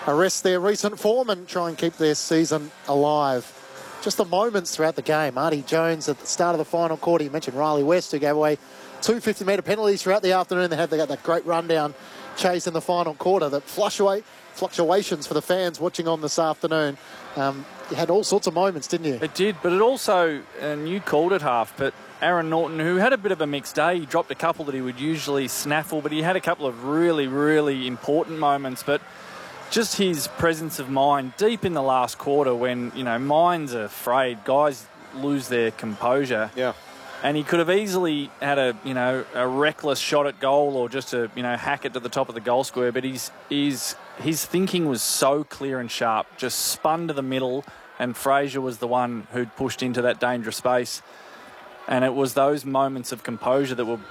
arrest their recent form and try and keep their season alive. Just the moments throughout the game. Marty Jones at the start of the final quarter. You mentioned Riley West, who gave away 2 50-metre penalties throughout the afternoon. They got that great rundown chase in the final quarter. That fluctuations for the fans watching on this afternoon. You had all sorts of moments, didn't you? It did, but it also, and you called it half, but Aaron Norton, who had a bit of a mixed day, he dropped a couple that he would usually snaffle, but he had a couple of really, really important moments. But just his presence of mind deep in the last quarter when, minds are frayed, guys lose their composure. Yeah. And he could have easily had a reckless shot at goal or just a, hack it to the top of the goal square. But his thinking was so clear and sharp, just spun to the middle, and Fraser was the one who'd pushed into that dangerous space. And it was those moments of composure that were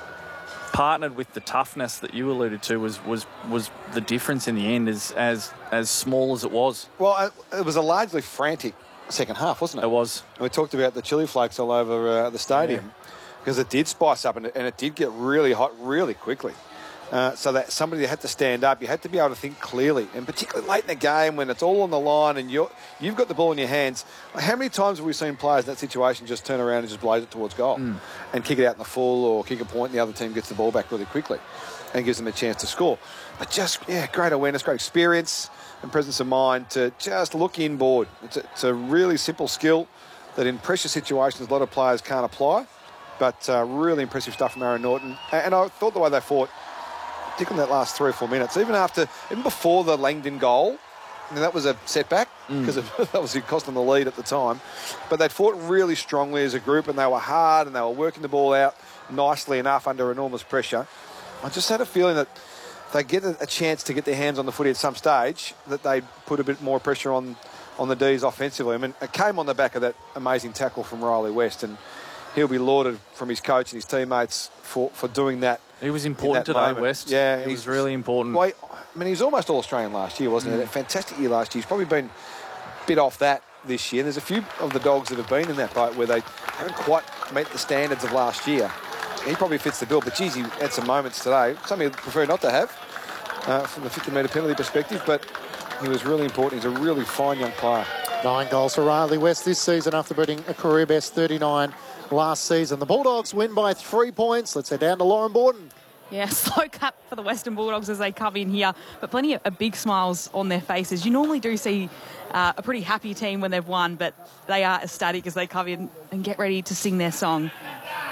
partnered with the toughness that you alluded to was the difference in the end, as small as it was. Well, it was a largely frantic second half, wasn't it? It was. And we talked about the chili flakes all over the stadium because it did spice up and it did get really hot really quickly. So that somebody had to stand up. You had to be able to think clearly, and particularly late in the game when it's all on the line and you've got the ball in your hands. How many times have we seen players in that situation just turn around and just blaze it towards goal and kick it out in the full or kick a point and the other team gets the ball back really quickly and gives them a chance to score? But just, great awareness, great experience and presence of mind to just look inboard. It's a really simple skill that in pressure situations a lot of players can't apply, but really impressive stuff from Aaron Norton. And I thought the way they fought, particularly in that last 3 or 4 minutes, even before the Langdon goal, that was a setback because that was cost them the lead at the time. But they'd fought really strongly as a group and they were hard and they were working the ball out nicely enough under enormous pressure. I just had a feeling that if they get a chance to get their hands on the footy at some stage, that they'd put a bit more pressure on the D's offensively. I mean, it came on the back of that amazing tackle from Riley West, and he'll be lauded from his coach and his teammates for doing that. He was important today, moment. West. Yeah, he was really important. Well, he was almost All-Australian last year, wasn't he? A fantastic year last year. He's probably been a bit off that this year. There's a few of the dogs that have been in that boat where they haven't quite met the standards of last year. He probably fits the bill, but geez, he had some moments today. Something he'd prefer not to have from the 50-metre penalty perspective, but he was really important. He's a really fine young player. 9 goals for Riley West this season after beating a career best 39 last season. The Bulldogs win by 3 points. Let's head down to Lauren Borden. Yeah, slow cut for the Western Bulldogs as they come in here, but plenty of big smiles on their faces. You normally do see a pretty happy team when they've won, but they are ecstatic as they come in and get ready to sing their song.